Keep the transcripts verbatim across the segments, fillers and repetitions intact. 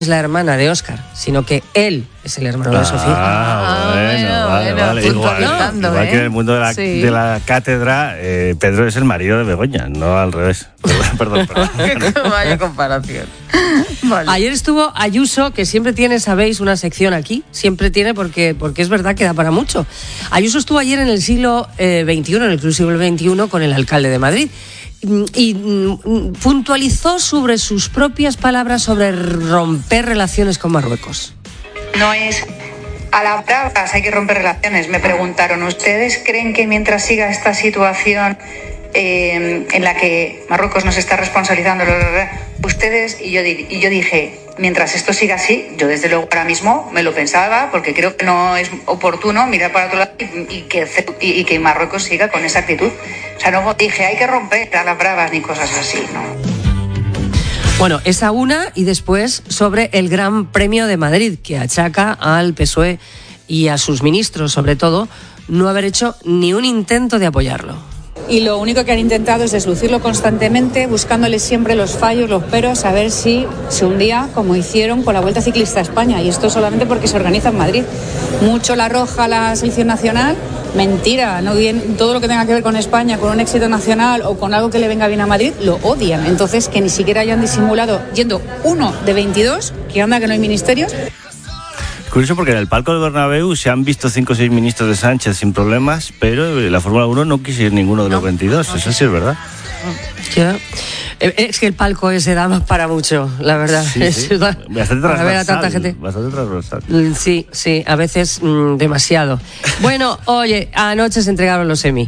es la hermana de Óscar, sino que él es el hermano de Sofía. Ah, bueno, bueno, vale, bueno, vale. Igual, ¿no? igual ¿eh? que en el mundo de la, Sí. de la cátedra, eh, Pedro es el marido de Begoña, no al revés. Perdón, perdón. perdón. Vaya comparación. Vale. Ayer estuvo Ayuso, que siempre tiene, sabéis, una sección aquí, siempre tiene porque, porque es verdad que da para mucho. Ayuso estuvo ayer en el siglo eh, veintiuno, en el Club Siglo veintiuno, con el alcalde de Madrid. Y mm, puntualizó sobre sus propias palabras sobre romper relaciones con Marruecos. No es a las bravas, hay que romper relaciones. Me preguntaron, ¿ustedes creen que mientras siga esta situación eh, en la que Marruecos nos está responsabilizando, ustedes, y yo, y yo dije, mientras esto siga así, yo desde luego ahora mismo me lo pensaba, porque creo que no es oportuno mirar para otro lado y, y, que, y, y que Marruecos siga con esa actitud. O sea, no dije, hay que romper a las bravas ni cosas así, ¿no? Bueno, esa una, y después sobre el Gran Premio de Madrid, que achaca al P S O E y a sus ministros, sobre todo, no haber hecho ni un intento de apoyarlo. Y lo único que han intentado es deslucirlo constantemente, buscándole siempre los fallos, los peros, a ver si se hundía, como hicieron con la Vuelta Ciclista a España. Y esto solamente porque se organiza en Madrid. Mucho la roja la selección nacional, mentira. No bien, todo lo que tenga que ver con España, con un éxito nacional o con algo que le venga bien a Madrid, lo odian. Entonces, que ni siquiera hayan disimulado, yendo uno de veintidós, que anda que no hay ministerios. Curioso porque en el palco del Bernabéu se han visto cinco o seis ministros de Sánchez sin problemas, pero la Fórmula uno no quiso ir ninguno de los veintidós, no, eso sí es verdad. Ya. Es que el palco ese da más para mucho, la verdad. Sí, sí. Da, Bastante para ver a tanta transversal, gente. bastante transversal. Sí, sí, a veces mmm, demasiado. Bueno, oye, anoche se entregaron los Emmy.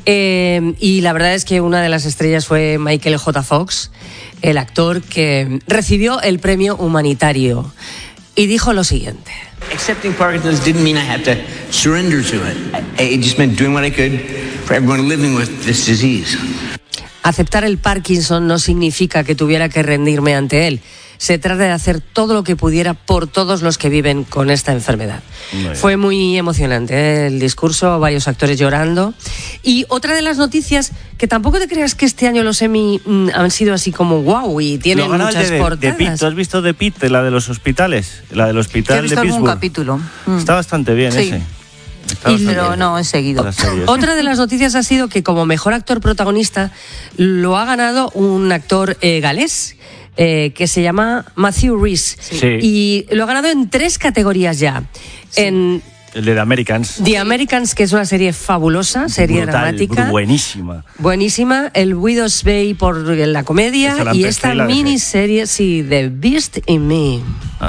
Eh, y la verdad es que una de las estrellas fue Michael J. Fox, el actor que recibió el premio humanitario. Y dijo lo siguiente. Accepting Parkinson's didn't mean I had to surrender to it. It just meant doing what I could for everyone living with this disease. Aceptar el Parkinson no significa que tuviera que rendirme ante él. Se trata de hacer todo lo que pudiera por todos los que viven con esta enfermedad. Muy Fue muy emocionante, ¿eh? El discurso, varios actores llorando. Y otra de las noticias, que tampoco te creas que este año los Emmy mm, han sido así como wow y tienen muchas de, portadas. De Pitt. ¿Tú has visto de Pitt, la de los hospitales? La del hospital He visto de Pittsburgh. algún capítulo. Mm. Está bastante bien Sí. ese. Está Y, bastante pero bien. no he seguido. La serie, sí. Otra de las noticias ha sido que como mejor actor protagonista lo ha ganado un actor eh, galés. Eh, que se llama Matthew Rhys. Sí. Y lo ha ganado en tres categorías ya. Sí. En el de The Americans. The Americans, que es una serie fabulosa, serie Brutal, dramática. Buenísima. Buenísima. El Widow's Bay por la comedia. Y esta miniserie, sí, The Beast in Me.